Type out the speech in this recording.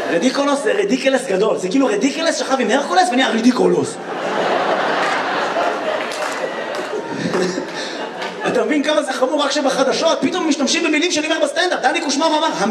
רדיקולוס זה רדיקלס גדול, זה כאילו רדיקלס שכב עם הרקולס ונהיה רדיקולוס. אתה מבין כמה זה חמור רק שבחדשות פתאום משתמשים במילים שאני אומר בסטנדאפ. דני קושמר אמר,